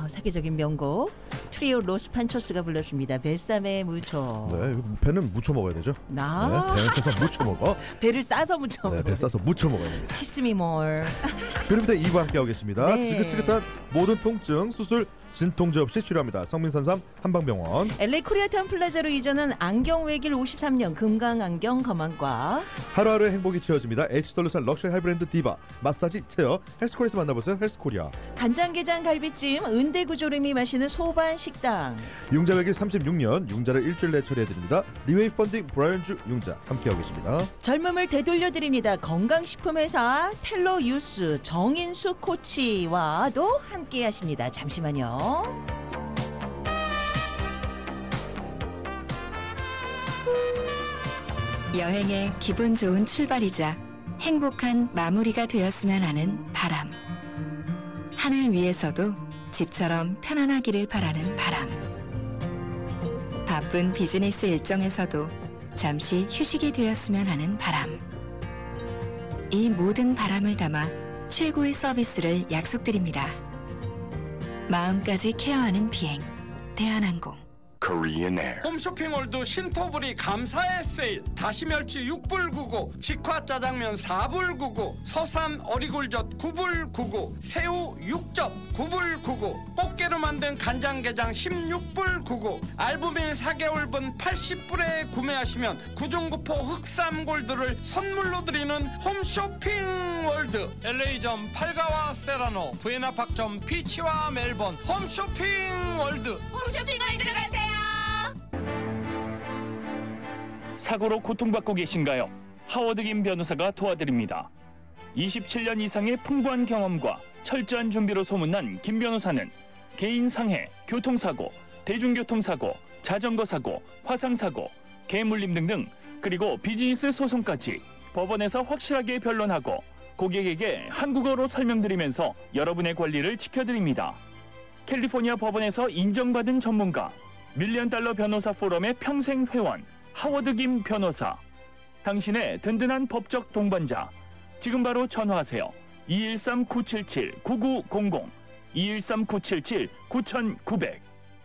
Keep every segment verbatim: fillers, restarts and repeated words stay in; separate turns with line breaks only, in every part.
아, 세계적인 명곡 트리오 로스 판초스가 불렀습니다. 뱃삼에 무쳐.
네, 배는 무쳐 먹어야 되죠.
나
네, 배는 싸서 무쳐 먹어.
배를 싸서 무쳐 먹어.
네, 배 싸서 무쳐 먹어야 됩니다.
키스 미 몰.
그럼부터 이 부 함께하고 계십니다.
네.
지긋지긋한 모든 통증 수술 진통제 없이 치료합니다. 성민산삼 한방병원.
엘에이 코리아타운 플라자로 이전한 안경 외길 오십삼 년 금강안경 검안과
하루하루 행복이 채워집니다. H솔루션 럭셔리 하이브랜드 디바 마사지 체어 헬스코리아에서 만나보세요. 헬스코리아.
간장게장 갈비찜 은대구조림이 마시는 소반식당.
융자 외길 삼십육 년 융자를 일주일 내 처리해드립니다. 리웨이 펀딩 브라이언주 융자 함께하고 계십니다.
젊음을 되돌려드립니다. 건강식품회사 텔로유스 정인수 코치와도 함께하십니다. 잠시만요.
여행의 기분 좋은 출발이자 행복한 마무리가 되었으면 하는 바람. 하늘 위에서도 집처럼 편안하기를 바라는 바람. 바쁜 비즈니스 일정에서도 잠시 휴식이 되었으면 하는 바람. 이 모든 바람을 담아 최고의 서비스를 약속드립니다. 마음까지 케어하는 비행 대한항공.
Korean Air.
홈쇼핑몰도 신토불이 감사의 세일. 다시멸치 육 불 구십구, 직화짜장면 사 불 구십구, 서삼 어리굴젓 구 불 구십구, 새우 육젓 구 불 구십구, 꽃게로 만든 간장게장 십육 불 구십구, 알부민 사 개월분 팔십 불에 구매하시면 구중구포 흑삼골드를 선물로 드리는 홈쇼핑월드. 엘에이점 팔가와 세라노, 부에나팍점 피치와 멜번. 홈쇼핑월드.
홈쇼핑월드로 가세요.
사고로 고통받고 계신가요? 하워드 김 변호사가 도와드립니다. 이십칠 년 이상의 풍부한 경험과 철저한 준비로 소문난 김 변호사는 개인 상해, 교통사고, 대중교통사고, 자전거 사고, 화상사고, 개물림 등등, 그리고 비즈니스 소송까지 법원에서 확실하게 변론하고 고객에게 한국어로 설명드리면서 여러분의 권리를 지켜드립니다. 캘리포니아 법원에서 인정받은 전문가, 밀리언 달러 변호사 포럼의 평생 회원 하워드 김 변호사. 당신의 든든한 법적 동반자. 지금 바로 전화하세요. 이일삼 구칠칠 구구공공, 이일삼 구칠칠 구구공공.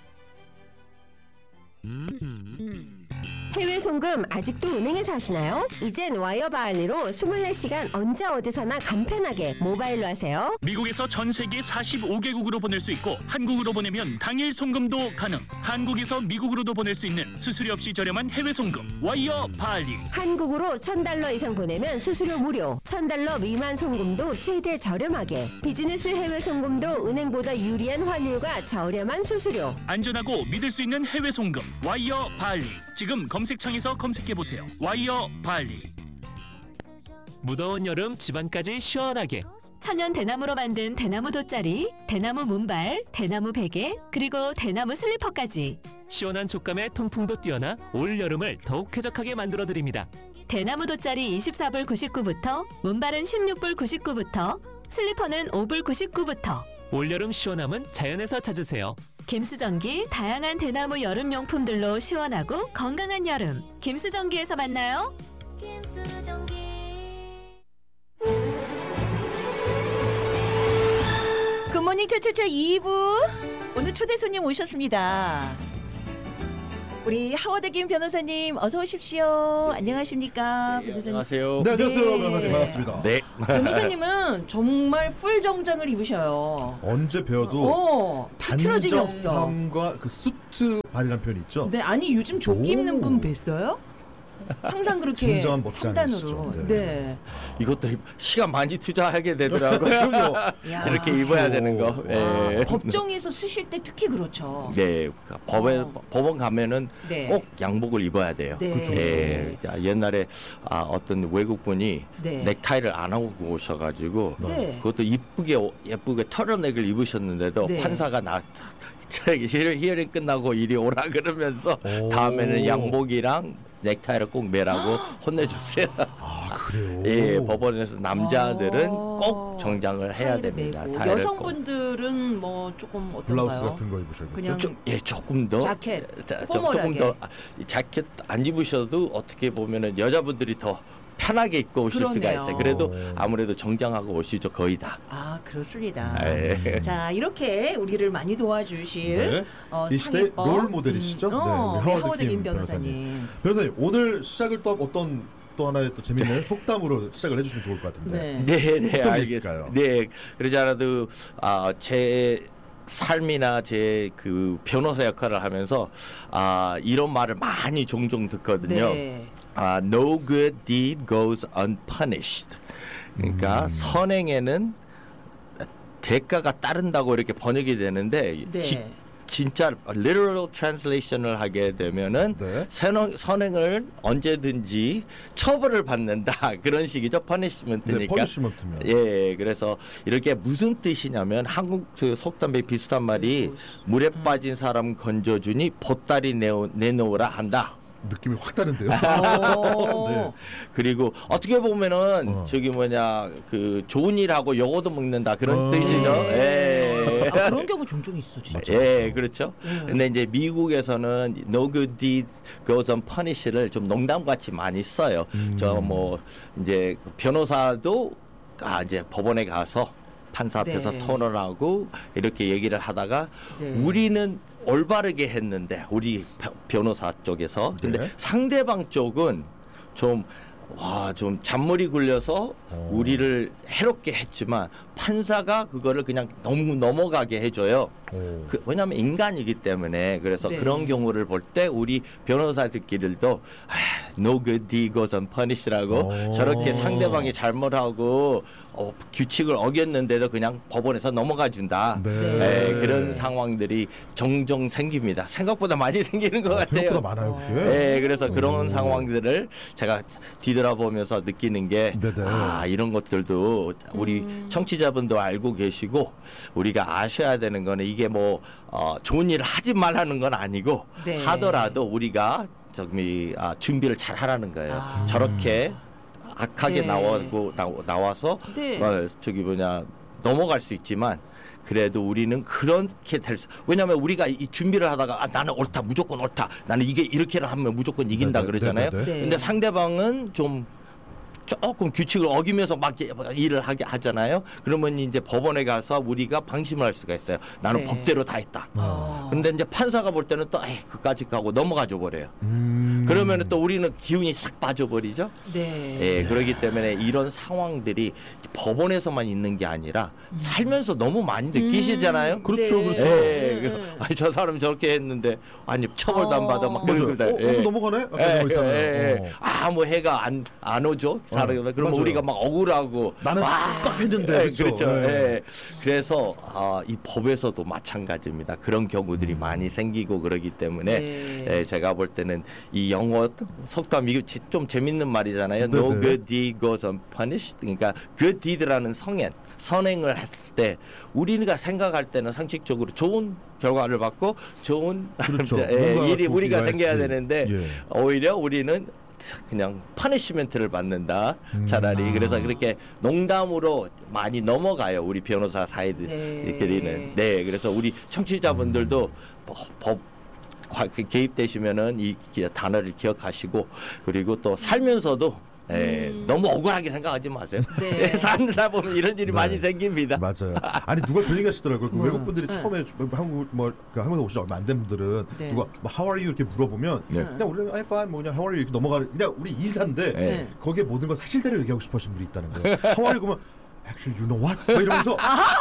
해외 송금 아직도 은행에서 하시나요? 이젠 와이어 바할리로 이십사 시간 언제 어디서나 간편하게 모바일로 하세요.
미국에서 전 세계 사십오 개국으로 보낼 수 있고 한국으로 보내면 당일 송금도 가능. 한국에서 미국으로도 보낼 수 있는 수수료 없이 저렴한 해외 송금 와이어 바할리.
한국으로 천 달러 이상 보내면 수수료 무료. 천 달러 미만 송금도 최대 저렴하게. 비즈니스 해외 송금도 은행보다 유리한 환율과 저렴한 수수료.
안전하고 믿을 수 있는 해외 송금 와이어 바할리. 지금 검색창에서 검색해보세요. 와이어 바할리.
무더운 여름 집안까지 시원하게
천연 대나무로 만든 대나무 돗자리, 대나무 문발, 대나무 베개, 그리고 대나무 슬리퍼까지.
시원한 촉감에 통풍도 뛰어나 올 여름을 더욱 쾌적하게 만들어드립니다.
대나무 돗자리 이십사 불 구십구부터, 문발은 십육 불 구십구부터, 슬리퍼는 오 불 구십구부터.
올여름 시원함은 자연에서 찾으세요.
김스전기, 다양한 대나무 여름용품들로 시원하고 건강한 여름. 김스전기에서 만나요.
굿모닝 차차차 이 부. 오늘 초대 손님 오셨습니다. 우리 하워드 김 변호사님 어서 오십시오. 안녕하십니까,
네,
변호사님.
안녕하세요.
네, 안녕하세요.
네.
변호사님 반갑습니다.
네.
변호사님은 정말 풀 정장을 입으셔요.
언제 배워도
어, 틀어짐이 없어.
단정함과 그 수트 발이라는 표현이 있죠.
네, 아니 요즘 조끼
오.
입는 분 뵀어요? 항상 그렇게
진정한 멋쟁이
삼 단으로.
아니시죠? 네.
네.
이것도 시간 많이 투자하게 되더라고요.
그럼요.
야.
이렇게 입어야 되는 거.
와,
예.
법정에서 쓰실 때 특히 그렇죠.
네, 법에
어.
법원 가면은
네.
꼭 양복을 입어야 돼요.
네. 그렇죠,
예, 자, 옛날에 아, 어떤 외국분이
네.
넥타이를 안 하고 오셔가지고
네.
그것도 이쁘게 예쁘게 털어넥을 입으셨는데도
네.
판사가 나 히어링, 히어링 끝나고 이리 오라 그러면서
오.
다음에는 양복이랑 넥타이를 꼭 매라고 혼내줬어요.
아, 그래요?
예, 법원에서 남자들은
어.
꼭 정장을 해야
타이를
됩니다.
메고.
타이를
여성분들은 뭐 조금
블라우스
어떤가요?
같은 거 입으셔야겠죠.
그냥
좀, 예, 조금 더
자켓,
자, 좀,
포멀하게.
조금 더 아, 이 자켓 안 입으셔도 어떻게 보면은 여자분들이 더 편하게 입고 오실 수가
그러네요.
있어요. 그래도 아무래도 정장하고 오시죠 거의 다.
아 그렇습니다.
네.
자 이렇게 우리를 많이 도와주실
네.
어,
이 시대의
상해법
롤 모델이시죠?
음, 어,
네,
네, 하워드 김 변호사님.
변호사님. 변호사님 오늘 시작을 또 어떤 또 하나의 또 재밌는 속담으로 시작을 해주시면 좋을 것 같은데.
네.
네, 네,
어떤 게
알겠습니다.
있을까요?
네, 그러지 않아도 아, 제 삶이나 제 그 변호사 역할을 하면서 아, 이런 말을 많이 종종 듣거든요.
네.
아, no good deed goes unpunished. 그러니까
음.
선행에는 대가가 따른다고 이렇게 번역이 되는데
네.
지, 진짜 literal translation을 하게 되면은
네.
선행, 선행을 언제든지 처벌을 받는다 그런 식이죠.
네,
퍼니시먼트니까.
퍼니시먼트면.
예, 그래서 이렇게 무슨 뜻이냐면 한국 그 속담에 비슷한 말이 물에 빠진 사람 건져주니 보따리 내오, 내놓으라 한다.
느낌이 확 다른데요.
오.
네.
그리고 어떻게 보면은
어.
저기 뭐냐 그 좋은 일하고 요거도 먹는다 그런
어.
뜻이죠.
네.
예.
아, 그런 경우 종종 있어 진짜.
예, 그렇죠.
음.
근데 이제 미국에서는 no good deed goes unpunished를 좀 농담같이 많이 써요.
음.
저 뭐 이제 변호사도 아 이제 법원에 가서 판사 앞에서
네.
토론하고 이렇게 얘기를 하다가
네.
우리는 올바르게 했는데 우리 벼- 변호사 쪽에서 근데
네.
상대방 쪽은 좀 와, 좀 잔머리 굴려서
어.
우리를 해롭게 했지만 판사가 그거를 그냥 너무 넘어가게 해줘요.
오.
그, 왜냐하면 인간이기 때문에 그래서
네.
그런 경우를 볼 때 우리 변호사들끼리도 아, no good deed goes unpunished라고
오.
저렇게 상대방이 잘못하고 어, 규칙을 어겼는데도 그냥 법원에서 넘어가 준다.
네.
네, 그런 상황들이 종종 생깁니다. 생각보다 많이 생기는 것
아,
같아요.
생각보다 많아요, 그게.
네, 그래서 그런
오.
상황들을 제가 뒤돌아보면서 느끼는 게
네네.
아, 이런 것들도 우리 청취자분도 알고 계시고 우리가 아셔야 되는 거는 이게 뭐 어, 좋은 일을 하지 말라는 건 아니고
네.
하더라도 우리가 저기 아, 준비를 잘 하라는 거예요.
아.
저렇게 악하게
네.
나와고 나, 나와서
네.
어, 저기 뭐냐 넘어갈 수 있지만 그래도 우리는 그렇게 될 수. 왜냐하면 우리가 이 준비를 하다가 아, 나는 옳다 무조건 옳다 나는 이게 이렇게 하면 무조건 이긴다
네네,
그러잖아요.
네네.
네.
근데 상대방은 좀 조금 규칙을 어기면서 막 일을 하게 하잖아요. 그러면 이제 법원에 가서 우리가 방심을 할 수가 있어요. 나는
네.
법대로 다 했다.
어.
근데 이제 판사가 볼 때는 또 에이, 그까지 가고 넘어가져 버려요.
음.
그러면 또 우리는 기운이 싹 빠져버리죠.
네.
예, 그렇기 때문에 이런 상황들이 법원에서만 있는 게 아니라 살면서 너무 많이 느끼시잖아요.
그렇죠,
네.
그렇죠.
예, 그,
음.
아니 저 사람 저렇게 했는데 아니 처벌도 안 받아 막
맞아요.
그런
어,
거다.
어, 넘어가네? 약간
예,
이런 거 있잖아요.
예, 예.
어.
아, 뭐 해가 안, 안 오죠. 사람
어,
그러면
맞아요.
우리가 막 억울하고
나는
와,
딱 했는데.
예, 그렇죠.
네.
예. 그래서 아, 이 법에서도 마찬가지입니다. 그런 경우들이
음.
많이 생기고 그러기 때문에
네.
예, 제가 볼 때는 이 영어 속담 이거 지- 좀 재밌는 말이잖아요.
네네.
No good deed goes unpunished. 그러니까 good deed라는 성엔 선행을 했을 때 우리가 생각할 때는 상식적으로 좋은 결과를 받고 좋은
그렇죠.
예,
뭔가
일이 우리가
좋기가
생겨야
했지.
되는데
예.
오히려 우리는 그냥 파니시멘트를 받는다
음.
차라리
아.
그래서 그렇게 농담으로 많이 넘어가요 우리 변호사 사이들끼리는
네.
네 그래서 우리 청취자분들도 법, 법 과- 그 개입되시면은 이 기- 단어를 기억하시고 그리고 또 살면서도 예, 너무 억울하게 생각하지 마세요.
음. 네.
살다 보면 이런 일이
네.
많이 생깁니다.
맞아요. 아니 누가 그런 얘기 하시더라고요. 그
뭐,
외국 분들이
네.
처음에 한국 뭐 그 한국에 오시 얼마 안 된 분들은
네.
누가 뭐 How are you 이렇게 물어보면
네.
그냥 우리는 I'm fine 뭐 그냥 How are you 이렇게 넘어가는 그냥 우리 인사인데
네.
거기에 모든 걸 사실대로 얘기하고 싶어 하시는 분이 있다는 거예요. How are you 그러면 Actually you know what? 뭐 이러면서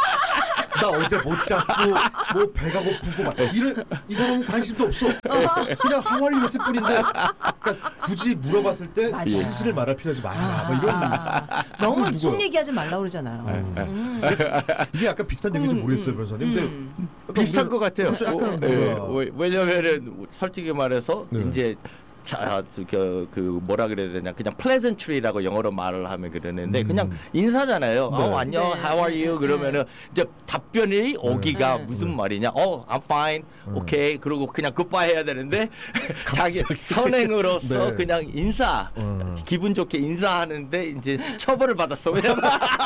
나 어제 못 잤고 뭐 배가 고프고 막 이런 이 사람은 관심도 없어. 그냥 How are you 했을 뿐인데 그러니까 굳이 물어봤을 때
맞아요.
진실을 말할 필요하지 마라. 뭐 이런
아, 너무
누구야?
속 얘기하지 말라 그러잖아요. 음.
이게 약간 비슷한 얘기인지 모르겠어요, 변호사님. 근데
음.
약간
비슷한
우리는-
것 같아요.
그렇죠, 약간
어, 예,
뭐야.
왜- 왜냐면은 솔직히 말해서
네.
이제 자, 그, 그 뭐라 그래야 되냐 그냥 pleasantry라고 영어로 말을 하면 그러는데
음.
그냥 인사잖아요.
네.
어 안녕,
네.
how are you? 그러면은 이제 답변이 오기가
네.
무슨 말이냐? 어 I'm fine, okay. 그러고 그냥 goodbye 해야 되는데 자기 선행으로서
네.
그냥 인사
어.
기분 좋게 인사하는데 이제 처벌을 받았어. 왜냐면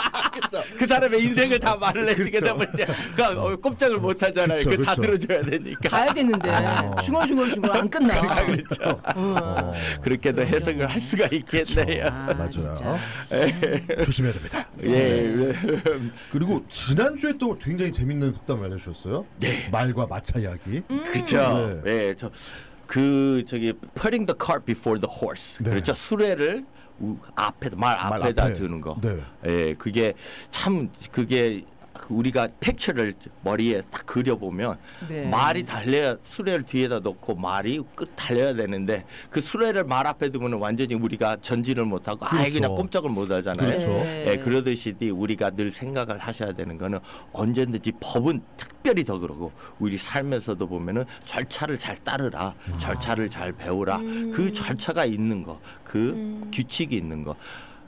그 사람의 인생을 다 말을 해주게
그렇죠.
되면 이제 그 어, 꼼짝을 못 하잖아요.
그렇죠,
그 다
그렇죠.
들어줘야 되니까.
가야 되는데 중얼중얼 중얼 안 끝나.
그렇죠.
음.
어.
그렇게도 해석을 할 수가 있겠네요.
아,
맞아요.
진짜.
조심해야 됩니다.
예.
그리고 지난주에 또 굉장히 재밌는 속담을 알려주셨어요.
네.
말과 마차 이야기.
그렇죠.
네.
예, 저 그 저기 putting the cart before the horse.
네.
그렇죠. 수레를 우- 앞에 말
말
앞에다
앞에.
두는 거.
네.
예, 그게 참 그게 우리가 픽처를 머리에 딱 그려보면
네.
말이 달려야 수레를 뒤에다 놓고 말이 끝 달려야 되는데 그 수레를 말 앞에 두면 완전히 우리가 전진을 못하고 아예
그렇죠.
그냥 꼼짝을 못하잖아요.
그렇죠.
네.
예, 그러듯이 우리가 늘 생각을 하셔야 되는 거는 언제든지 법은 특별히 더 그러고 우리 삶에서도 보면은 절차를 잘 따르라, 절차를 잘 배우라. 그 절차가 있는 거, 그 규칙이 있는 거.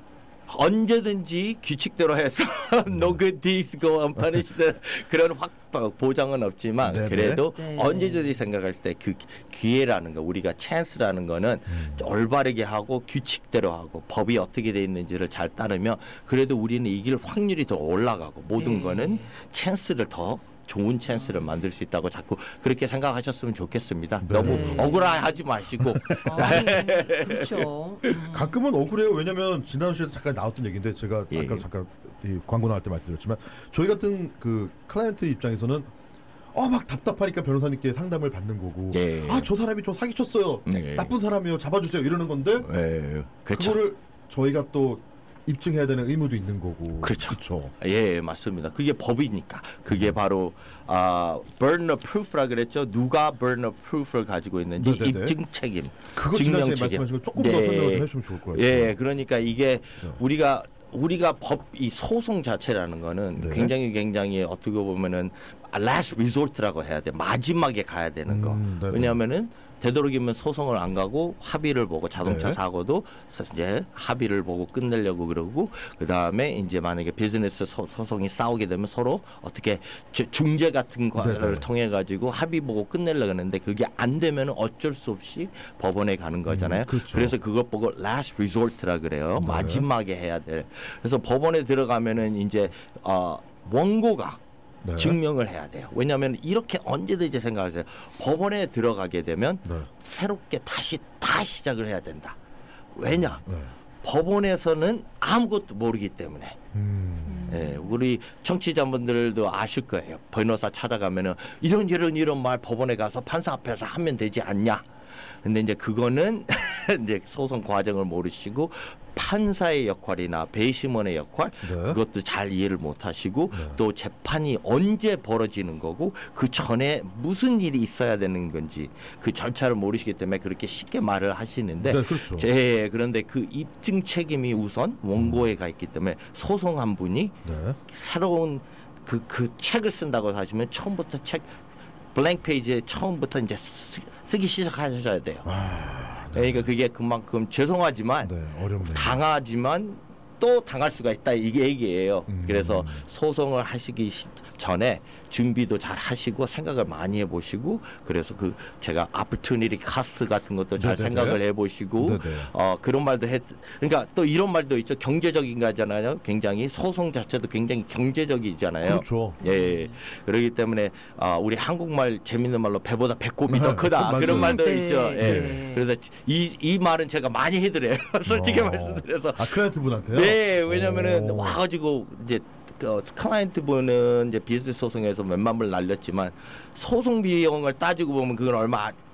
언제든지 규칙대로 해서 no good deeds go unpunished 그런 확 보장은 없지만
네네.
그래도
네.
언제든지 생각할 때 그 기회라는 거 우리가 찬스라는 거는
음.
올바르게 하고 규칙대로 하고 법이 어떻게 돼 있는지를 잘 따르면 그래도 우리는 이길 확률이 더 올라가고 모든
네.
거는 찬스를 더 좋은 찬스를 만들 수 있다고 자꾸 그렇게 생각하셨으면 좋겠습니다.
네.
너무
네.
억울해하지 마시고
아, 그렇죠. 음.
가끔은 억울해요. 왜냐면 지난 시간에 잠깐 나왔던 얘기인데 제가
예.
아까 잠깐 이 광고 나올 때 말씀드렸지만 저희 같은 그 클라이언트 입장에서는 어 막 답답하니까 변호사님께 상담을 받는 거고
예.
아 저 사람이 저 사기쳤어요.
네.
나쁜 사람이에요. 잡아주세요. 이러는 건데
예, 그렇죠.
그거를 저희가 또 입증해야 되는 의무도 있는 거고.
그렇죠.
그렇죠.
예, 맞습니다. 그게 법이니까. 그게 바로 아, burden of proof라 그랬죠. 누가 burden of proof를 가지고 있는지
네네네.
입증 책임,
그거
증명
지난주에
책임.
말씀하신 거 조금 더 설명을 해주시면 좋을 것 같아요.
예, 그러니까 이게
네.
우리가 우리가 법 이 소송 자체라는 거는
네.
굉장히 굉장히 어떻게 보면은 last resort라고 해야 돼. 마지막에 가야 되는 거.
음, 네네.
왜냐하면은 되도록이면 소송을 안 가고 합의를 보고 자동차
네.
사고도 이제 합의를 보고 끝내려고 그러고 그 다음에 이제 만약에 비즈니스 소, 소송이 싸우게 되면 서로 어떻게 주- 중재 같은 거를
네네.
통해 가지고 합의 보고 끝내려고 하는데 그게 안 되면 어쩔 수 없이 법원에 가는 거잖아요.
음, 그렇죠.
그래서 그것 보고 last resort라 그래요.
네.
마지막에 해야 될. 그래서 법원에 들어가면은 이제 어, 원고가
네.
증명을 해야 돼요. 왜냐하면 이렇게 언제든지 생각하세요. 법원에 들어가게 되면
네.
새롭게 다시 다 시작을 해야 된다. 왜냐?
네.
법원에서는 아무것도 모르기 때문에.
음.
예, 우리 청취자분들도 아실 거예요. 변호사 찾아가면은 이런 이런 이런 말 법원에 가서 판사 앞에서 하면 되지 않냐? 근데 이제 그거는 이제 소송 과정을 모르시고 판사의 역할이나 배심원의 역할
네.
그것도 잘 이해를 못 하시고
네.
또 재판이 언제 벌어지는 거고 그 전에 무슨 일이 있어야 되는 건지 그 절차를 모르시기 때문에 그렇게 쉽게 말을 하시는데
네, 그렇죠.
예, 그런데 그 입증 책임이 우선 원고에 가 있기 때문에 소송한 분이
네.
새로운 그, 그 책을 쓴다고 하시면 처음부터 책 블랭크 페이지에 처음부터 이제 쓰, 쓰기 시작하셔야 돼요.
아, 네.
그러니까 그게 그만큼 죄송하지만
네, 어렵네요.
당하지만 또 당할 수가 있다 이게 얘기예요.
음.
그래서 소송을 하시기 시- 전에 준비도 잘 하시고 생각을 많이 해보시고 그래서 그 제가 opportunity cost 같은 것도 잘
네네네.
생각을 해보시고
네네.
어 그런 말도 했. 그러니까 또 이런 말도 있죠. 경제적인 거잖아요. 굉장히 소송 자체도 굉장히 경제적이잖아요.
그렇죠.
예, 그렇기 때문에 아, 우리 한국말 재밌는 말로 배보다 배꼽이 더 크다
맞아요.
그런 말도
네,
있죠. 예.
네.
그래서 이, 이 말은 제가 많이 해드려요. 솔직히
어.
말씀드려서.
아 클라이언트 분한테요?
네, 왜냐면은
오.
와가지고 이제 그 클라이언트 분은 이제 비즈니스 소송에서 몇만 불 날렸지만 소송 비용을 따지고 보면 그건 얼마 안-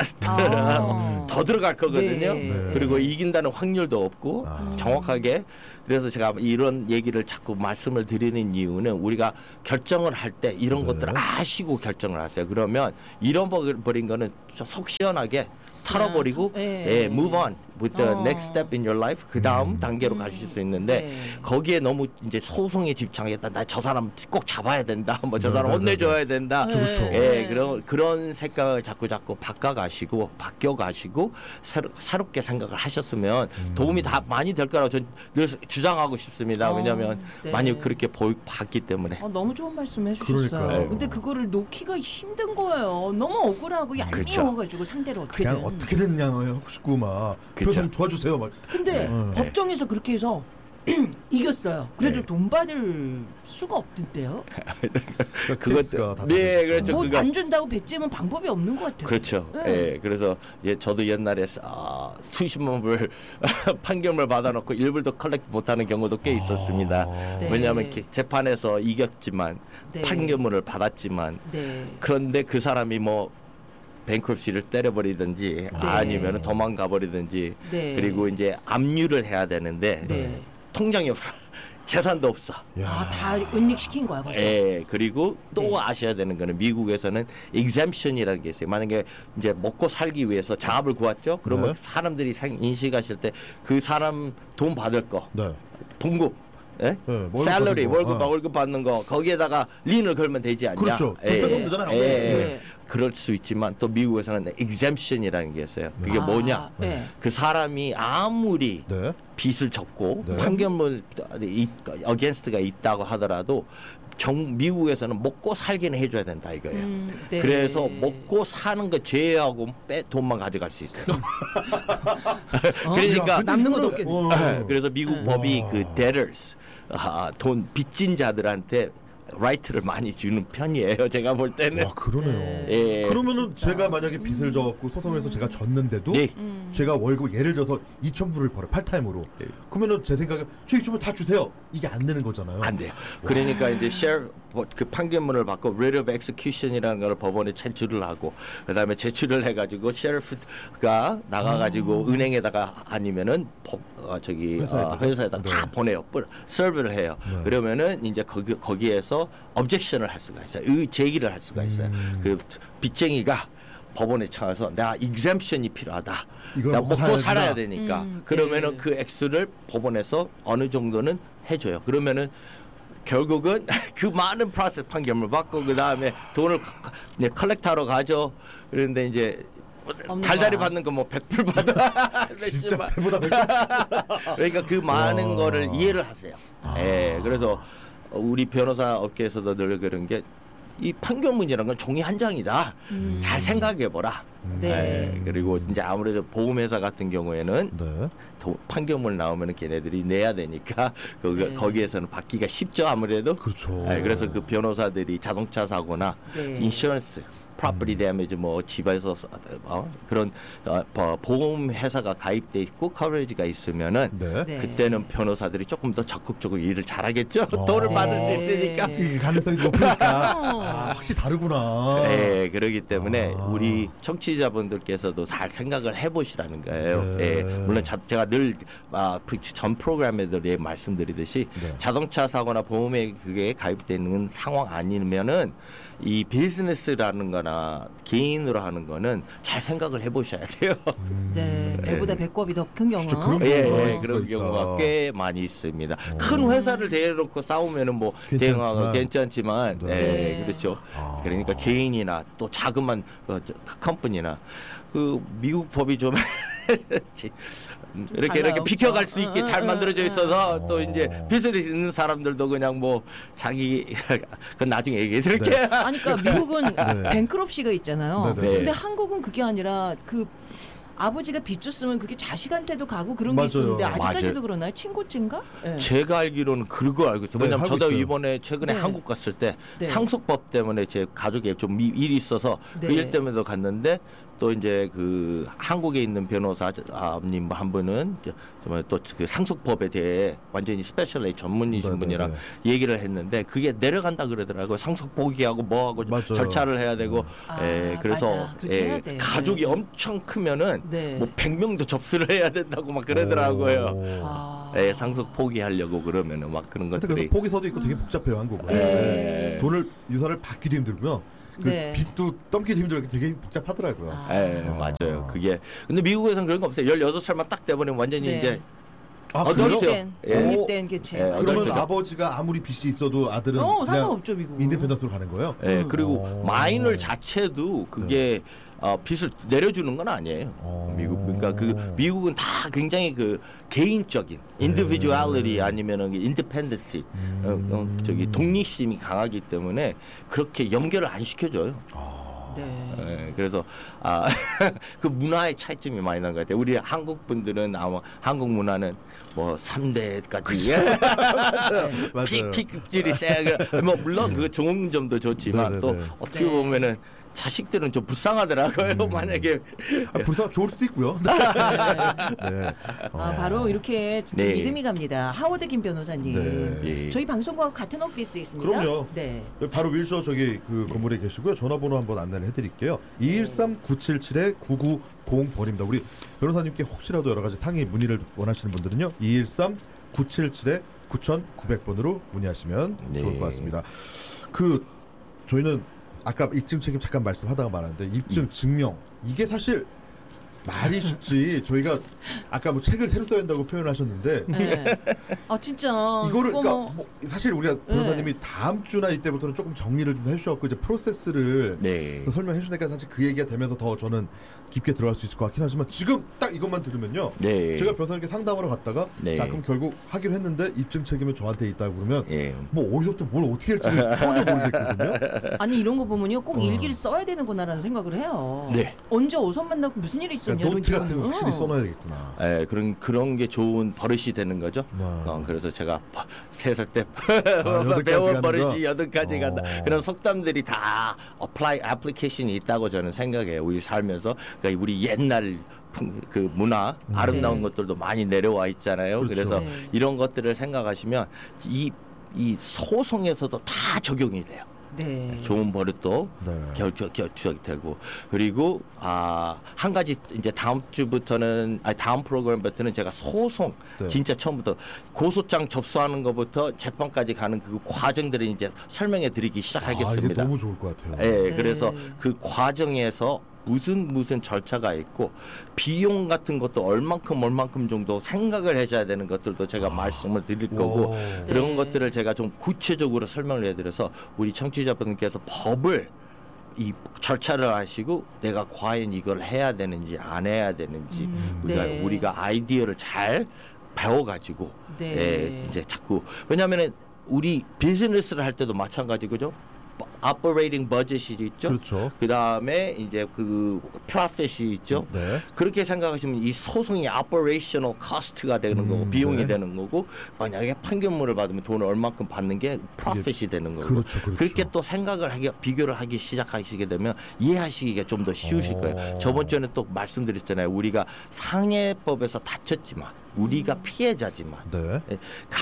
아.
더 들어갈 거거든요.
네.
그리고 이긴다는 확률도 없고
아.
정확하게 그래서 제가 이런 얘기를 자꾸 말씀을 드리는 이유는 우리가 결정을 할 때 이런
네.
것들을 아시고 결정을 하세요. 그러면 잃어버린 거는 좀 속 시원하게 털어버리고
아, 네.
예, move on with the
어.
next step in your life 그 다음 단계로 가실 수 있는데
네.
거기에 너무 이제 소송에 집착했다. 나 저 사람 꼭 잡아야 된다. 뭐 저
네,
사람
네,
혼내줘야 된다.
그렇죠, 그렇죠.
예,
네.
그런 그런 생각을 자꾸 자꾸 바꿔가시고 바뀌어가시고 새로, 새롭게 생각을 하셨으면 도움이 다 많이 될 거라고 전 늘 주장하고 싶습니다.
어,
왜냐하면
네.
많이 그렇게 보이, 봤기 때문에.
어, 너무 좋은 말씀 해주셨어요.
그러니까요.
근데 그거를 놓기가 힘든 거예요. 너무 억울하고
그렇죠.
얄미워가지고 상대를 어떻게든.
그냥 어떻게든 그냥 하고 싶고 막
그쵸.
변호사님 도와주세요 막.
근데
네.
법정에서 그렇게 해서 이겼어요. 그래도
네.
돈 받을 수가 없던데요.
케이스가 다
네, 그렇죠.
뭐
그거
안 준다고 배째면 방법이 없는 것 같아요.
그렇죠.
네.
예, 그래서 예, 저도 옛날에 아, 수십만 불 판결을 받아놓고 일불도 컬렉트 못하는 경우도 꽤 있었습니다.
네.
왜냐하면 기- 재판에서 이겼지만
네.
판결문을 받았지만
네.
그런데 그 사람이 뭐 뱅크럽시를 때려버리든지 아니면 도망가 버리든지
네.
그리고 이제 압류를 해야 되는데
네.
통장이 없어. 재산도 없어.
아, 다 은닉시킨 거야 벌써.
예, 그리고 또
네.
아셔야 되는 거는 미국에서는 exemption이라는 게 있어요. 만약에 이제 먹고 살기 위해서 작업을 구했죠. 그러면
네.
사람들이 생- 인식하실 때 그 사람 돈 받을 거,
네.
봉급, 예?
네, 월급
셀러리,
받는 거.
월급
어.
월급 받는 거 거기에다가 린을 걸면 되지 않냐?
그렇죠.
예,
그렇게 하면 되잖아요.
예,
네.
그럴 수 있지만 또 미국에서는 exemption이라는 게 있어요. 그게
아,
뭐냐?
네.
그 사람이 아무리
네.
빚을 졌고
네.
판결문 어게인스트가 있다고 하더라도 정, 미국에서는 먹고 살기는 해줘야 된다 이거예요.
음, 네.
그래서 먹고 사는 거 제외하고 빼 돈만 가져갈 수 있어요. 그러니까
남는 것도 없겠네.
어.
그래서 미국 법이 그 debtors 아, 돈 빚진 자들한테 라이트를 많이 주는 편이에요. 제가 볼 때는.
와 그러네요.
예.
그러면은 제가 만약에 빚을 져갖고 소송에서 제가 졌는데도
네.
제가 월급 예를 들어서 이천 불을 벌어 팔타임으로
네.
그러면은 제 생각에 저 이천 불 다 주세요 이게 안 되는 거잖아요.
안 돼요. 그러니까 이제 share 그 판결문을 받고 writ of execution이라는 걸 법원에 제출을 하고 그다음에 제출을 해가지고 sheriff가 나가가지고 은행에다가 아니면은 법, 어, 저기
회사에다가.
어, 회사에다
네.
다 보내요. 뿌- 서브를 해요.
네.
그러면은 이제 거기 거기에서 objection을 할 수가 있어요. 의 제기를 할 수가 있어요.
음.
그 빚쟁이가 법원에 찾아서 내가 exemption이 필요하다.
이걸
내가
먹고
먹고
살아야
살아야
된다.
되니까
음,
그러면은
네.
그 액수를 법원에서 어느 정도는 해줘요. 그러면은 결국은 그 많은 프로세스 판결을 받고 그 다음에 돈을 이제 컬렉터로 가죠. 그런데 이제
없는
달달이
거야.
받는 거 뭐 백 불 받아.
진짜
몇십만.
배보다 배.
그러니까 그 많은
와.
거를 이해를 하세요. 예, 그래서 우리 변호사 업계에서도 늘 그런 게 이 판결문이라는 건 종이 한 장이다. 잘 생각해보라.
네.
예, 그리고 이제 아무래도 보험회사 같은 경우에는
네.
도- 판결문 나오면 걔네들이 내야 되니까 그
네.
거기에서는 받기가 쉽죠 아무래도.
그렇죠.
예, 그래서 그 변호사들이 자동차 사고나
네.
인슈런스, 프로퍼티 데미지 뭐 집에서 서- 어, 그런 어, 버- 보험 회사가 가입돼 있고 커버리지가 있으면은
네.
네.
그때는 변호사들이 조금 더 적극적으로 일을 잘하겠죠.
어.
돈을 받을 수
네.
있으니까.
이 가능성이 높으니까 아, 확실히 다르구나.
네, 그렇기 때문에
아.
우리 청취자분들께서도 잘 생각을 해보시라는 거예요.
네.
예, 물론 자, 제가 늘 아, 전 프로그램에도 예, 말씀드리듯이
네.
자동차 사고나 보험에 그게 가입되는 상황 아니면은 이 비즈니스라는 거나 개인으로 하는 거는 잘 생각을 해보셔야 돼요.
네. 배보다 배꼽이 더 큰 경우.
진짜 그런
예,
경우가
예, 그런
있다.
경우가 꽤 많이 있습니다. 큰 회사를 대놓고 싸우면은 뭐 대응하고 괜찮지만,
네.
예,
네.
그렇죠.
아.
그러니까 개인이나 또 자그만 어, 저, 컴퍼니나 그 미국 법이 좀 이렇게
달라요.
이렇게 비켜갈 수 있게
어,
잘
어,
만들어져
어,
있어서 또
어.
이제 비즈니스 있는 사람들도 그냥 뭐 자기 그건 나중에 얘기해 드릴게요.
아니 그러니까 미국은
네.
뱅크럽시가 있잖아요.
네, 네.
근데 한국은 그게 아니라 그 아버지가 빚 줬으면 그게 자식한테도 가고 그런
맞아요.
게 있었는데 아직까지도
맞아요.
그러나요? 친고죄인가? 네.
제가 알기로는 그거 알고 있어요.
네,
왜냐면
하고
저도
있어요.
이번에 최근에
네.
한국 갔을 때
네.
상속법 때문에 제 가족에 좀 이- 일이 있어서
네.
그 일 때문에도 갔는데 또 이제 그 한국에 있는 변호사님 한 분은 정말 또 그 상속법에 대해 완전히 스페셜레이 전문이신
네, 네,
분이랑
네.
얘기를 했는데 그게 내려간다 그러더라고요. 상속 포기하고 뭐하고
맞아요.
절차를 해야 되고
아,
예, 그래서
맞아. 그렇게 해야 돼.
가족이 엄청 크면은
네.
뭐 백 명도 접수를 해야 된다고 막 그러더라고요.
오.
아.
예, 상속 포기하려고 그러면은 막 그런
하여튼
것들이
그래서 포기서도 있고 되게 복잡해요 한국은.
네.
돈을 유산을 받기도 힘들고요. 그
네.
빚도 넘기도 힘들고 되게 복잡하더라고요.
아.
예, 맞아요. 그게 근데 미국에서는 그런 거 없어요. 열여덟 살만 딱 돼버리면 완전히
네.
이제
아,
어,
그래요?
그렇죠.
독립된
예.
독립된 개체.
예,
그러면
어쩔 때죠.
아버지가 아무리 빚이 있어도 아들은
어
그냥
상관없죠 미국은.
인디펜던스로 가는 거예요?
예,
음.
그리고
오.
마이너 자체도 그게 어, 빚을 내려주는 건 아니에요.
오.
미국 그러니까 그 미국은 다 굉장히 그 개인적인
네.
인디비주얼리티 아니면은 인디펜던시 어, 어, 저기 독립심이 강하기 때문에 그렇게 연결을 안 시켜줘요.
네.
예, 그래서 아, 그 문화의 차이점이 많이 나는 것 같아요. 우리 한국 분들은 아마 한국 문화는 뭐 삼 대까지
맞아요.
피, 피급질이 세고 뭐 물론 그 좋은 점도 좋지만
네네네.
또 어떻게
네.
보면은 자식들은 좀 불쌍하더라고요.
음.
만약에
아, 불쌍 좋을 수도 있고요. 네. 네.
아, 바로 이렇게 진짜
네.
믿음이 갑니다. 하워드 김 변호사님.
네.
예.
저희 방송과 같은 오피스에 있습니다.
그럼요.
네.
바로 윌셔 저기 그 건물에 계시고요. 전화번호 한번 안내를 해드릴게요. 이일삼 구칠칠 구구공 번입니다. 우리 변호사님께 혹시라도 여러 가지 상의 문의를 원하시는 분들은요. 이일삼 구칠칠 구구공 번으로 문의하시면
네.
좋을 것 같습니다. 그 저희는 아까 입증 책임 잠깐 말씀하다가 말았는데 입증 증명 이게 사실 말이 쉽지. 저희가 아까 뭐 책을 새로 써야 한다고 표현하셨는데
네. 아 진짜.
이거를
그거
그러니까
뭐-
뭐 사실 우리가 변호사님이 다음 주나 이때부터는 조금 정리를 좀 해주셨고 이제 프로세스를
네.
또 설명해 주니까 사실 그 얘기가 되면서 더 저는 깊게 들어갈 수 있을 것 같긴 하지만 지금 딱 이것만 들으면요.
네.
제가 변호사님께 상담하러 갔다가
네.
자 그럼 결국 하기로 했는데 입증 책임은 저한테 있다고 그러면
예.
뭐 어디서부터 뭘 어떻게 할지 전혀 모르겠거든요.
아니 이런 거 보면요 꼭
어.
일기를 써야 되는구나라는 생각을 해요.
네.
언제 어선 만나고 무슨 일이 있었냐
그러니까
이런
노트 같은 거
기분은.
확실히 써놔야겠구나.
예, 그런 그런 게 좋은 버릇이 되는 거죠.
네.
어, 그래서 제가 세 살 때
여덟 가지
배운
가는
버릇이
거?
여덟 가지 간다.
어.
그런 속담들이 다 어플라이 애플리케이션이 있다고 저는 생각해요. 우리 살면서 그러니까 우리 옛날 풍- 그 문화 아름다운
네.
것들도 많이 내려와 있잖아요.
그렇죠.
그래서
네.
이런 것들을 생각하시면 이 이 소송에서도 다 적용이 돼요.
네.
좋은 버릇도
네.
결정 결정이 되고 그리고 아 한 가지 이제 다음 주부터는 아 다음 프로그램부터는 제가 소송
네.
진짜 처음부터 고소장 접수하는 것부터 재판까지 가는 그 과정들을 이제 설명해 드리기
아, 이게
시작하겠습니다.
너무 좋을 것 같아요.
예,
네.
그래서 그 과정에서 무슨 무슨 절차가 있고 비용 같은 것도 얼만큼 얼만큼 정도 생각을 해줘야 되는 것들도 제가 말씀을 드릴 거고
오.
그런
네.
것들을 제가 좀 구체적으로 설명을 해드려서 우리 청취자분께서 법을 이 절차를 하시고 내가 과연 이걸 해야 되는지 안 해야 되는지
음,
우리가
네.
우리가 아이디어를 잘 배워가지고
네.
예, 이제 자꾸 왜냐하면은 우리 비즈니스를 할 때도 마찬가지 그죠? operating budget이 있죠.
그렇죠.
그 다음에 이제 그 profit이 있죠.
네.
그렇게 생각하시면 이 소송이 operational cost가 되는 거고
음,
비용이
네.
되는 거고 만약에 판결문을 받으면 돈을 얼마큼 받는 게 profit이 되는 거고
그렇죠, 그렇죠.
렇게또 생각을 하기 비교를 하기 시작하시게 되면 이해하시기가 좀 더 쉬우실
오.
거예요. 저번 주에는 또 말씀드렸잖아요. 우리가 상해법에서 다쳤지만 우리가 피해자지만
네.
예,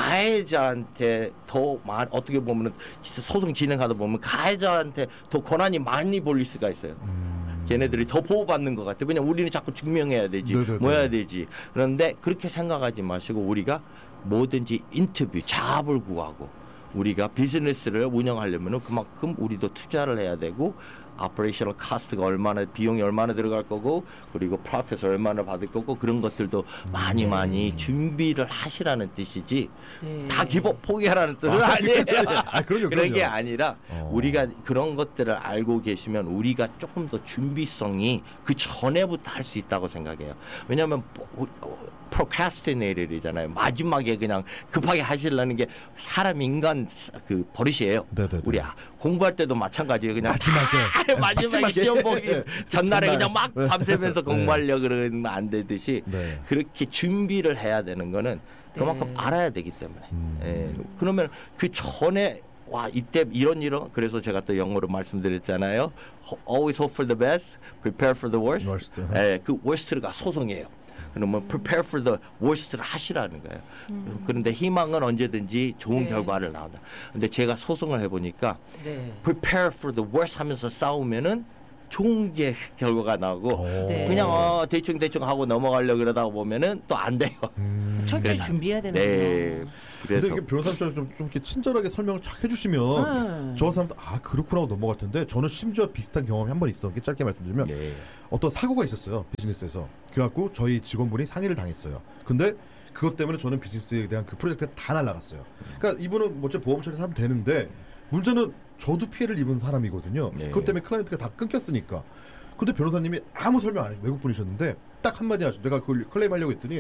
가해자한테 더 많, 어떻게 보면은 진짜 소송 진행하다 보면 가해자한테 더 권한이 많이 몰릴 수가 있어요.
음.
걔네들이 더 보호받는 것 같아. 왜냐면 우리는 자꾸 증명해야 되지,
네네네.
뭐 해야 되지. 그런데 그렇게 생각하지 마시고 우리가 뭐든지 인터뷰, 자합을 구하고 우리가 비즈니스를 운영하려면은 그만큼 우리도 투자를 해야 되고 오퍼레이셔널 카스트가 얼마나 비용이 얼마나 들어갈 거고 그리고 프로핏을 얼마나 받을 거고 그런 것들도 많이 많이 준비를 하시라는 뜻이지
네.
다 기본 포기하라는 뜻은 아니에요.
아, 그럼요,
그런 게
그럼요.
아니라
어.
우리가 그런 것들을 알고 계시면 우리가 조금 더 준비성이 그 전에부터 할 수 있다고 생각해요. 왜냐하면 procrastinator이잖아요. 마지막에 그냥 급하게 하시려는 게 사람 인간 그 버릇이에요.
네네네.
우리 공부할 때도 마찬가지예요. 그냥
마지막에.
마지막에
마지막에.
시험 보기 전날에
전날.
그냥 막 밤새면서 공부하려고 그러면 안 되듯이
네.
그렇게 준비를 해야 되는 거는 그만큼
네.
알아야 되기 때문에.
음.
예. 그러면 그 전에 와 이때 이런 이런 그래서 제가 또 영어로 말씀드렸잖아요. Always hope for the best, prepare for the worst.
worst.
예, 그 worst가 소송이에요. 그러면 prepare for the worst를 하시라는 거예요. 그런데 희망은 언제든지 좋은
네.
결과를 나온다. 근데 제가 소송을 해보니까
네.
prepare for the worst 하면서 싸우면은 좋은 게 결과가 나오고
네.
그냥 어, 대충 대충 하고 넘어가려 그러다 보면은 또 안 돼요.
철저히
그래서-
준비해야 되는
네.
거예요.
근데
그래서
이게 변호사님처럼 좀, 좀 이렇게 친절하게 설명을 착 해주시면
음.
저 사람도 아 그렇구나 하고 넘어갈 텐데 저는 심지어 비슷한 경험이 한 번 있었던 게 짧게 말씀드리면
네.
어떤 사고가 있었어요 비즈니스에서. 그래갖고 저희 직원분이 상해를 당했어요. 근데 그것 때문에 저는 비즈니스에 대한 그 프로젝트가 다 날라갔어요. 그러니까 이분은 뭐 어째 보험 처리해서 하면 되는데 문제는 저도 피해를 입은 사람이거든요.
네.
그것 때문에 클라이언트가 다 끊겼으니까. 근데 변호사님이 아무 설명 안 해주고 외국 분이셨는데 딱 한마디 하시고 내가 그걸 클레임 하려고 했더니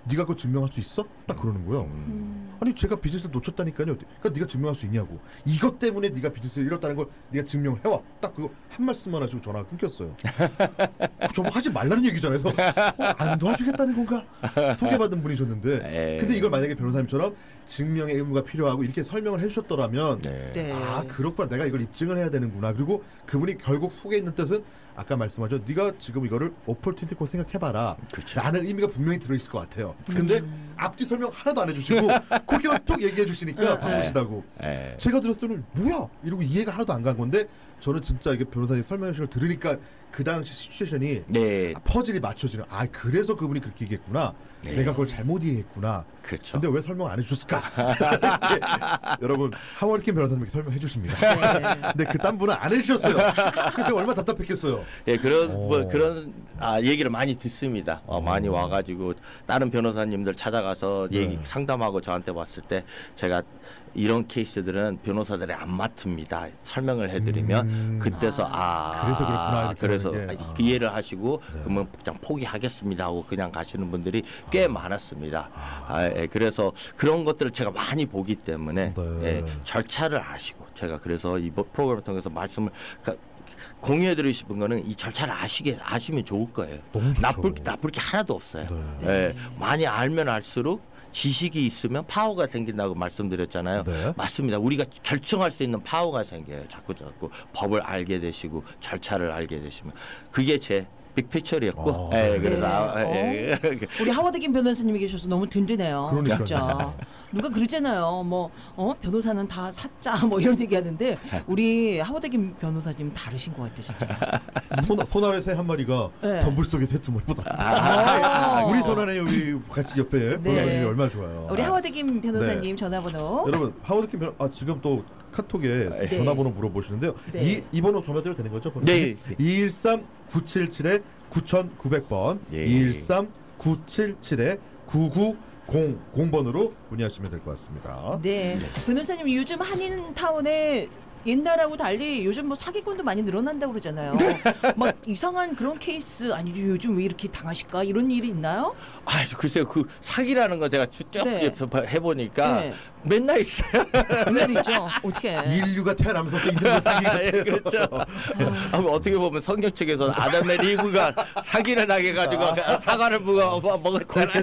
네가 그거 증명할 수 있어? 딱 그러는 거예요.
음.
아니 제가 비즈니스를 놓쳤다니까요. 그러니까 네가 증명할 수 있냐고. 이것 때문에 네가 비즈니스를 잃었다는 걸 네가 증명을 해와. 딱 그거 한 말씀만 하시고 전화가 끊겼어요. 저뭐 하지 말라는 얘기잖아요. 그래서 어, 안 도와주겠다는 건가? 소개받은 분이셨는데 근데 이걸 만약에 변호사님처럼 증명의 의무가 필요하고 이렇게 설명을 해주셨더라면
네.
네.
아 그렇구나 내가 이걸 입증을 해야 되는구나. 그리고 그분이 결국 속에 있는 뜻은 아까 말씀하죠. 네가 지금 이거를 오퍼튜니티고 생각해봐라.
그쵸.
라는 의미가 분명히 들어있을 것 같아요. 근데 앞뒤 설명 하나도 안 해주시고 그렇게만 툭 얘기해 주시니까 바쁘시다고.
네.
제가 들었을 때는 뭐야? 이러고 이해가 하나도 안 간 건데 저는 진짜 이게 변호사님 설명해 주신 걸 들으니까 그 당시 시츄에이션이
네.
아, 퍼즐이 맞춰지는. 아 그래서 그분이 그렇게 얘기했구나.
네.
내가 그걸 잘못 이해했구나.
그렇죠.
근데 왜 설명 안 해주셨을까? 여러분 하워드킴 변호사님께 설명해 주십니다.
네.
근데 그 딴 분은 안 해주셨어요. 그래서 제가 얼마나 답답했겠어요.
예, 그런
오.
뭐 그런 아, 얘기를 많이 듣습니다. 어, 많이 와가지고 다른 변호사님들 찾아가서
네.
얘기 상담하고 저한테 왔을 때 제가 이런 케이스들은 변호사들이 안 맡습니다. 설명을 해드리면
음.
그때서 아,
그래서 그렇구나, 이렇게
그래서
하는 게.
아, 그 이해를 하시고 그러면 그냥 포기하겠습니다 하고 그냥 가시는 분들이 꽤 많았습니다. 아, 예, 그래서 그런 것들을 제가 많이 보기 때문에
네.
예, 절차를 아시고 제가 그래서 이 프로그램을 통해서 말씀을 그러니까 공유해드리고 싶은 거는 이 절차를 아시게 아시면 좋을 거예요.
너무 좋죠.
나쁠 나쁠 게 하나도 없어요.
네.
예, 많이 알면 알수록 지식이 있으면 파워가 생긴다고 말씀드렸잖아요.
네.
맞습니다. 우리가 결정할 수 있는 파워가 생겨요. 자꾸 자꾸 법을 알게 되시고 절차를 알게 되시면 그게 제 빅피처리였고.
어,
예,
네.
그래서 아,
네.
예, 예.
우리 하워드김 변호사님이 계셔서 너무 든든해요.
그러니까요.
진짜. 누가 그러잖아요. 뭐 어? 변호사는 다 사짜 뭐 이런 얘기하는데 우리 하워드김 변호사님 다르신 것 같아 진짜.
손, 손아래 새 한 마리가
네.
덤불 속에 새 두 마리보다.
아.
우리 손아래 우리 같이 옆에 변호사님이 얼마나 좋아요.
우리 하워드김 변호사님 전화번호.
여러분 하워드킴 변호 아 지금 또 카톡에
네.
전화번호 물어보시는데요.
네.
이, 이 번호 전화드려도 되는 거죠?
네.
이일삼 구칠칠 구천구백 번
예.
이일삼 구칠칠 구구공공 번으로 문의하시면 될 것 같습니다.
네. 변호사님 요즘 한인타운에 옛날하고 달리 요즘 뭐 사기꾼도 많이 늘어난다고 그러잖아요. 막 이상한 그런 케이스 아니죠. 요즘 왜 이렇게 당하실까? 이런 일이 있나요?
아, 글쎄요. 그 사기라는 거 제가 쭉
네.
해보니까
네.
맨날 있어요.
맨날 있죠. 어떻게?
인류가 태어나면서부터 있는 거 사기
예,
같아요.
그렇죠. 아, 뭐 어떻게 보면 성경 측에서 아담의 리브가 사기를 나게 가지고 사과를 먹어 먹었잖아요.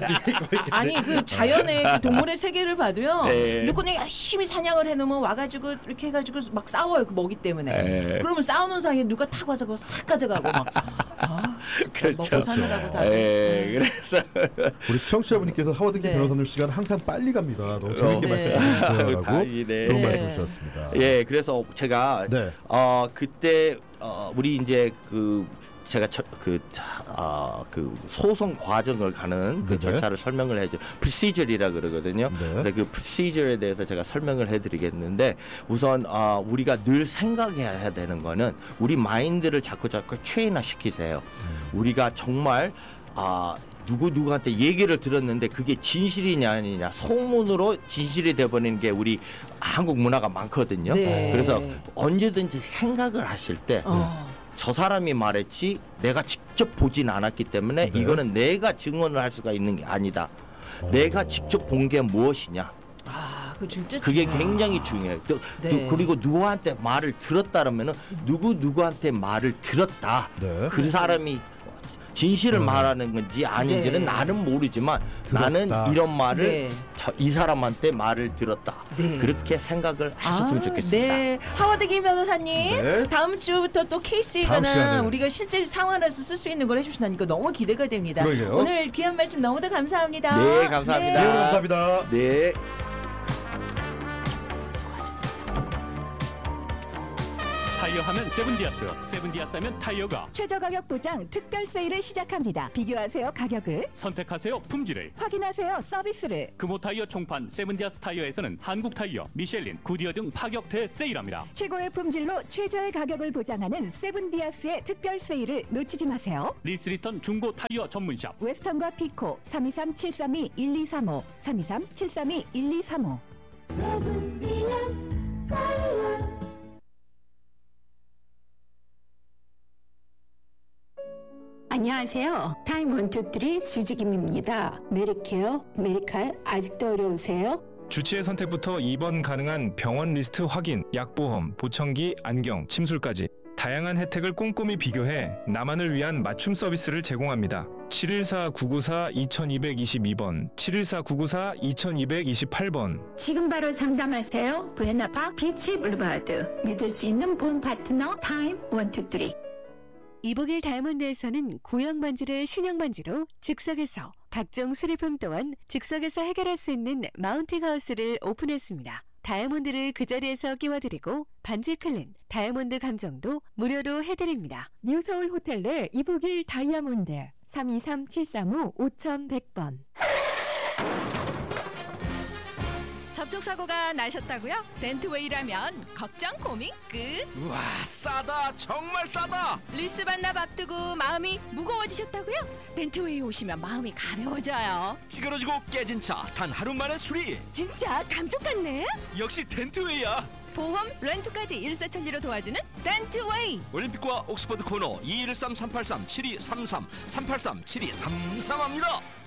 아니 그 자연의 그 동물의 세계를 봐도요.
네.
누구는 열심히 사냥을 해놓으면 와가지고 이렇게 해가지고 막 싸워요. 그 먹이 때문에.
네.
그러면 싸우는 사이에 누가 탁 와서 그거 싹 가져가고 막. 아,
그렇죠.
먹고 사느라고 다.
예, 그래서
우리 청취자분께서 하워드킴
네.
변호사님 시간 항상 빨리 갑니다. 너무 재밌게
네.
말씀해주셔서라고
다행이네.
좋은
네.
말씀 주셨습니다.
예, 그래서 제가
네.
어 그때 어 우리 이제 그 제가 그, 어, 그 소송 과정을 가는 그
네네.
절차를 설명을 해줘 프로시저리라 그러거든요.
네.
근데 그 프로시저에 대해서 제가 설명을 해드리겠는데 우선 어, 우리가 늘 생각해야 되는 거는 우리 마인드를 자꾸 자꾸 트레이너 시키세요.
음.
우리가 정말 아 누구 누구한테 얘기를 들었는데 그게 진실이냐 아니냐 소문으로 진실이 돼버리는 게 우리 한국 문화가 많거든요.
네.
그래서 언제든지 생각을 하실 때.
어.
저 사람이 말했지 내가 직접 보진 않았기 때문에
네.
이거는 내가 증언을 할 수가 있는 게 아니다. 내가 직접 본 게 무엇이냐.
아, 그 진짜.
그게
중요해요.
굉장히 중요해요. 또,
네.
또 그리고 누구한테 말을 들었다라면은 누구 누구한테 말을 들었다.
네.
그 사람이 진실을
네.
말하는 건지 아닌지는
네.
나는 모르지만
들었다.
나는 이런 말을
네.
저, 이 사람한테 말을 들었다.
네.
그렇게 생각을 하셨으면
아,
좋겠습니다.
네. 하워드김 변호사님,
네.
다음 주부터 또 케이스에
다음
관한
시간에는.
우리가 실제 상황에서 쓸 수 있는 걸 해주신다니까 너무 기대가 됩니다.
그러게요.
오늘 귀한 말씀 너무나 감사합니다.
네, 감사합니다.
네, 감사합니다.
네.
타이어 하면 세븐디아스, 세븐디아스 하면 타이어가.
최저 가격 보장 특별 세일을 시작합니다. 비교하세요 가격을,
선택하세요 품질을.
확인하세요 서비스를.
금호 타이어 총판 세븐디아스 타이어에서는 한국 타이어, 미셸린, 구디어 등 파격 대세일합니다.
최고의 품질로 최저의 가격을 보장하는 세븐디아스의 특별 세일을 놓치지 마세요.
리스리턴 중고 타이어 전문샵.
웨스턴과 피코 삼이삼 칠삼이 일이삼오 삼이삼 칠삼이 일이삼오.
안녕하세요. 타임 원투쓰리 수지김입니다. 메리케어, 메리칼 아직도 어려우세요?
주치의 선택부터 입원 가능한 병원 리스트 확인, 약보험, 보청기, 안경, 침술까지 다양한 혜택을 꼼꼼히 비교해 나만을 위한 맞춤 서비스를 제공합니다. 칠일사 구구사 이이이이 번, 칠일사 구구사 이이이팔 번.
지금 바로 상담하세요. 부에나파크 비치 블루바드. 믿을 수 있는 보험 파트너 타임 원투쓰리.
이복일 다이아몬드에서는 구형 반지를 신형 반지로 즉석에서, 각종 수리품 또한 즉석에서 해결할 수 있는 마운팅 하우스를 오픈했습니다. 다이아몬드를 그 자리에서 끼워드리고 반지 클린, 다이아몬드 감정도 무료로 해드립니다.
뉴서울 호텔 내 이복일 다이아몬드 삼이삼 칠삼오 오천백 번.
접촉사고가 나셨다고요? 벤트웨이라면 걱정 고민 끝.
우와, 싸다, 정말 싸다.
리스반납 앞두고 마음이 무거워지셨다고요? 벤트웨이 오시면 마음이 가벼워져요.
찌그러지고 깨진 차 단 하루 만에 수리.
진짜 감쪽 같네.
역시 덴트웨이야.
보험, 렌트까지 일사천리로 도와주는 덴트웨이.
올림픽과 옥스퍼드 코너 이일삼 삼팔삼 칠이삼삼 삼팔삼 칠이삼삼 합니다.